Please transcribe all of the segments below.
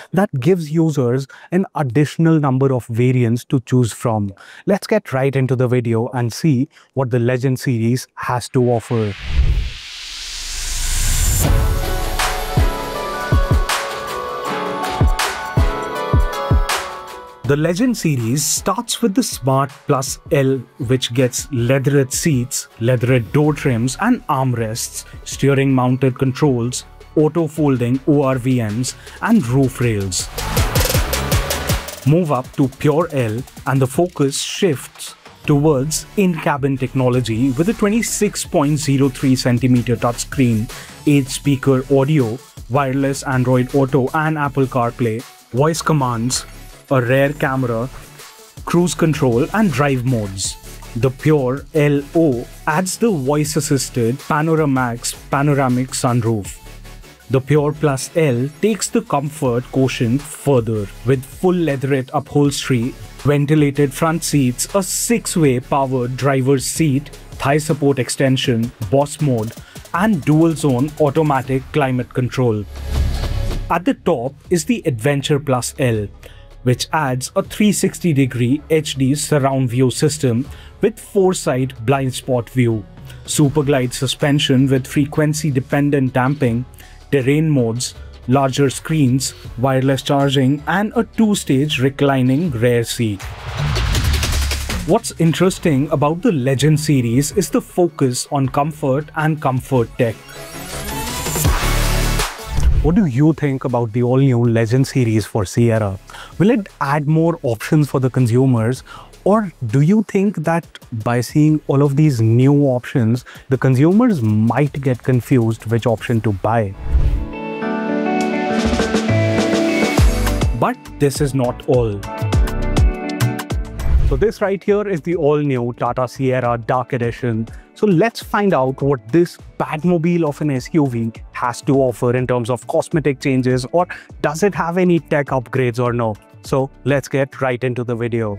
that gives users an additional number of variants to choose from. Let's get right into the video and see what the Legend series has to offer. The Legend series starts with the Smart Plus L, which gets leatherette seats, leatherette door trims and armrests, steering mounted controls, auto-folding ORVMs and roof rails. Move up to Pure L and the focus shifts towards in-cabin technology with a 26.03cm touchscreen, 8-speaker audio, wireless Android Auto and Apple CarPlay, voice commands, a rear camera, cruise control and drive modes. The Pure LO adds the voice-assisted Panoramax panoramic sunroof. The Pure Plus L takes the comfort quotient further with full leatherette upholstery, ventilated front seats, a 6-way powered driver's seat, thigh support extension, Boss mode and dual-zone automatic climate control. At the top is the Adventure Plus L, which adds a 360-degree HD surround view system with foresight blind spot view, super glide suspension with frequency-dependent damping, terrain modes, larger screens, wireless charging, and a 2-stage reclining rear seat. What's interesting about the Legend series is the focus on comfort and comfort tech. What do you think about the all-new Legend series for Sierra? Will it add more options for the consumers? Or do you think that by seeing all of these new options, the consumers might get confused which option to buy? But this is not all. So this right here is the all-new Tata Sierra Dark Edition. So let's find out what this Batmobile of an SUV has to offer in terms of cosmetic changes, or does it have any tech upgrades or no? So let's get right into the video.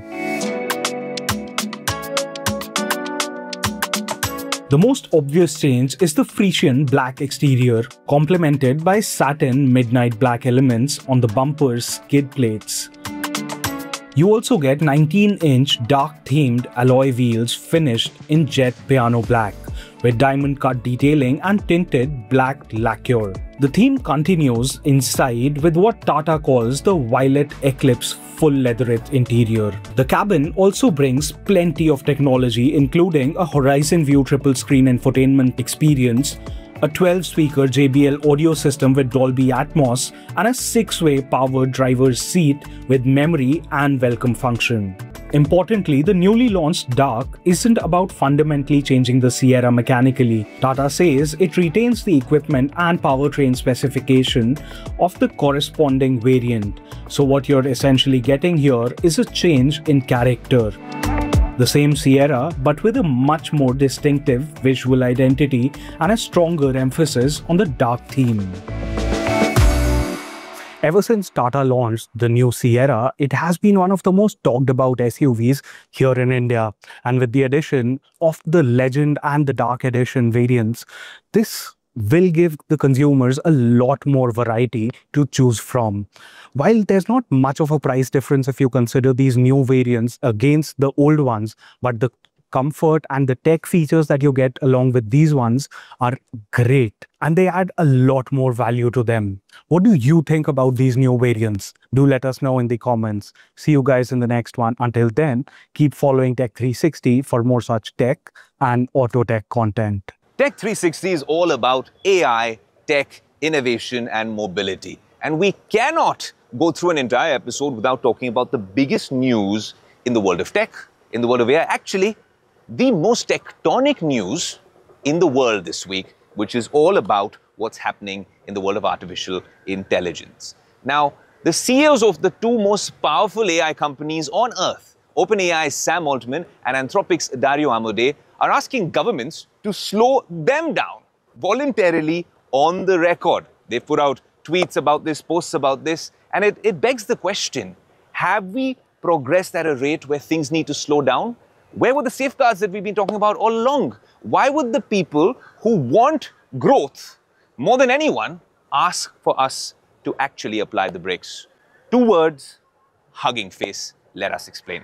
The most obvious change is the Frisian black exterior, complemented by satin midnight black elements on the bumper's skid plates. You also get 19-inch dark-themed alloy wheels finished in jet piano black, with diamond-cut detailing and tinted black lacquer. The theme continues inside with what Tata calls the Violet Eclipse full leatherette interior. The cabin also brings plenty of technology, including a Horizon View triple-screen infotainment experience, a 12-speaker JBL audio system with Dolby Atmos, and a 6-way powered driver's seat with memory and welcome function. Importantly, the newly launched Dark isn't about fundamentally changing the Sierra mechanically. Tata says it retains the equipment and powertrain specification of the corresponding variant. So what you're essentially getting here is a change in character. The same Sierra, but with a much more distinctive visual identity and a stronger emphasis on the dark theme. Ever since Tata launched the new Sierra, it has been one of the most talked about SUVs here in India. And with the addition of the Legend and the Dark Edition variants, this will give the consumers a lot more variety to choose from. While there's not much of a price difference if you consider these new variants against the old ones, but the comfort and the tech features that you get along with these ones are great, and they add a lot more value to them. What do you think about these new variants? Do let us know in the comments. See you guys in the next one. Until then, keep following Tech 360 for more such tech and auto tech content. Tech 360 is all about AI, tech, innovation and mobility. And we cannot go through an entire episode without talking about the biggest news in the world of tech, in the world of AI. Actually, the most tectonic news in the world this week, which is all about what's happening in the world of artificial intelligence. Now, the CEOs of the two most powerful AI companies on earth, OpenAI's Sam Altman and Anthropic's Dario Amodei, are asking governments to slow them down voluntarily on the record. They've put out tweets about this, posts about this, and it begs the question, have we progressed at a rate where things need to slow down? Where were the safeguards that we've been talking about all along? Why would the people who want growth more than anyone ask for us to actually apply the brakes? Two words, Hugging Face. Let us explain.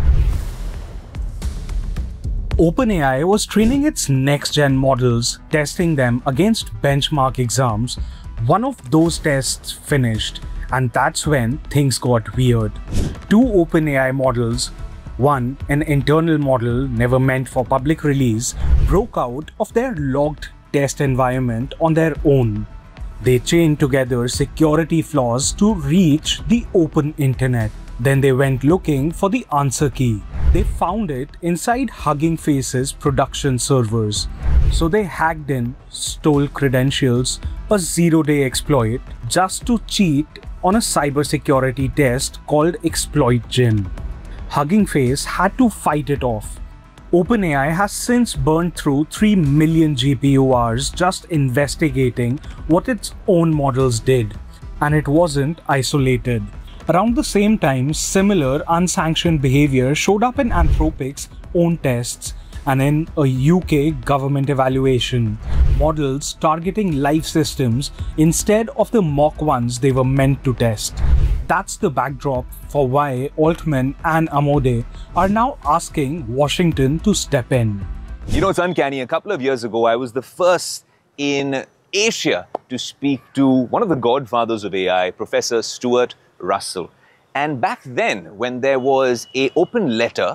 OpenAI was training its next-gen models, testing them against benchmark exams. One of those tests finished, and that's when things got weird. Two OpenAI models, one, an internal model never meant for public release, broke out of their logged test environment on their own. They chained together security flaws to reach the open internet. Then they went looking for the answer key. They found it inside Hugging Face's production servers. So they hacked in, stole credentials, a zero-day exploit, just to cheat on a cybersecurity test called Exploit Gin. Hugging Face had to fight it off. OpenAI has since burned through 3 million GPU hours just investigating what its own models did, and it wasn't isolated. Around the same time, similar unsanctioned behavior showed up in Anthropic's own tests and in a UK government evaluation. Models targeting live systems instead of the mock ones they were meant to test. That's the backdrop for why Altman and Amode are now asking Washington to step in. You know, it's uncanny. A couple of years ago, I was the first in Asia to speak to one of the godfathers of AI, Professor Stuart Russell. And back then, when there was an open letter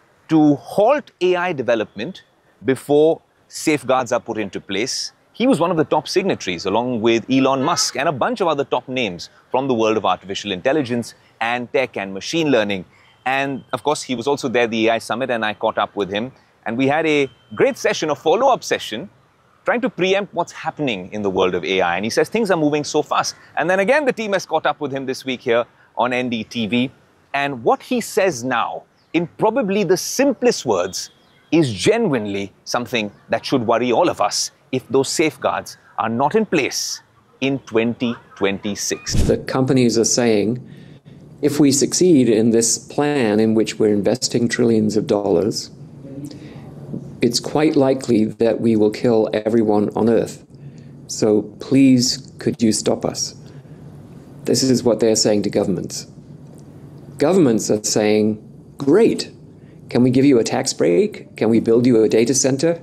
to halt AI development before safeguards are put into place, he was one of the top signatories, along with Elon Musk and a bunch of other top names from the world of artificial intelligence and tech and machine learning. And of course, he was also there at the AI Summit, and I caught up with him. And we had a great session, a follow-up session, trying to preempt what's happening in the world of AI. And he says things are moving so fast. And then again, the team has caught up with him this week here on NDTV. And what he says now, in probably the simplest words, is genuinely something that should worry all of us if those safeguards are not in place in 2026. The companies are saying, if we succeed in this plan in which we're investing trillions of dollars, it's quite likely that we will kill everyone on Earth. So please, could you stop us? This is what they're saying to governments. Governments are saying, great, can we give you a tax break? Can we build you a data center?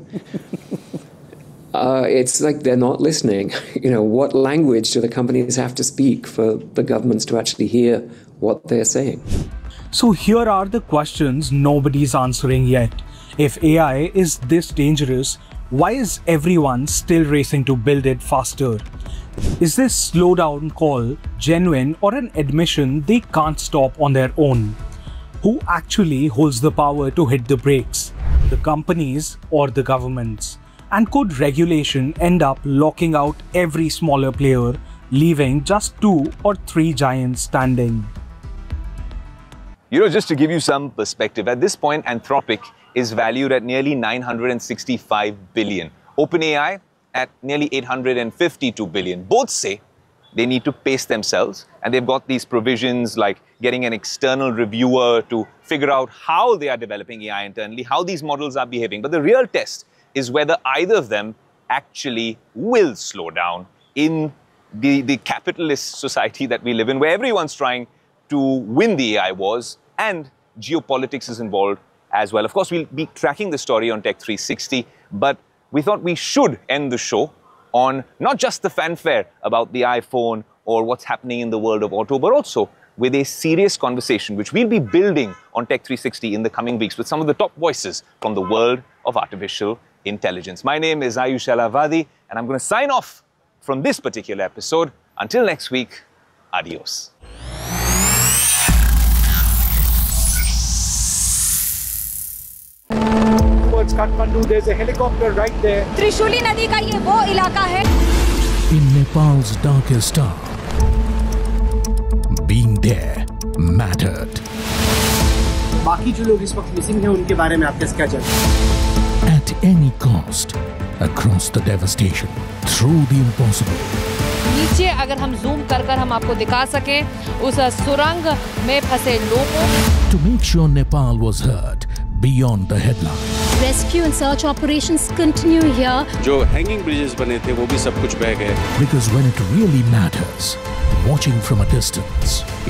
It's like they're not listening. You know, what language do the companies have to speak for the governments to actually hear what they're saying? So here are the questions nobody's answering yet. If AI is this dangerous, why is everyone still racing to build it faster? Is this slowdown call genuine or an admission they can't stop on their own? Who actually holds the power to hit the brakes? The companies or the governments? And could regulation end up locking out every smaller player, leaving just 2 or 3 giants standing? You know, just to give you some perspective, at this point, Anthropic is valued at nearly $965 billion. OpenAI at nearly $852 billion. Both say they need to pace themselves, and they've got these provisions like getting an external reviewer to figure out how they are developing AI internally, how these models are behaving. But the real test is whether either of them actually will slow down in the capitalist society that we live in, where everyone's trying to win the AI wars, and geopolitics is involved as well. Of course, we'll be tracking the story on Tech 360, but we thought we should end the show on not just the fanfare about the iPhone or what's happening in the world of auto, but also with a serious conversation, which we'll be building on Tech 360 in the coming weeks with some of the top voices from the world of artificial intelligence. My name is Ayush Alavadi, and I'm going to sign off from this particular episode. Until next week, adios. Towards Kathmandu, there's a helicopter right there. Trishuli नदी का ये वो इलाका है. In Nepal's darkest hour, being there mattered. बाकी जो लोग इस वक्त मिसिंग हैं उनके बारे में आपके क्या चल? At any cost, across the devastation, through the impossible. नीचे अगर हम जूम कर हम आपको दिखा सकें उस सुरंग में फंसे लोगों. To make sure Nepal was heard beyond the headline. Rescue and search operations continue here. जो hanging bridges बने थे वो भी सब कुछ बह गए. Because when it really matters, watching from a distance